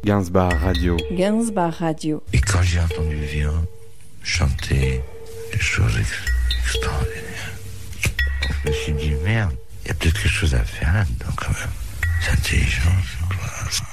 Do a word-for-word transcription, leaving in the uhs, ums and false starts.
Gainsbar Radio. Gainsbar Radio. Et quand j'ai entendu le violon chanter des choses ex- extraordinaires, je me suis dit, merde, il y a peut-être quelque chose à faire là-dedans quand même. C'est intelligent,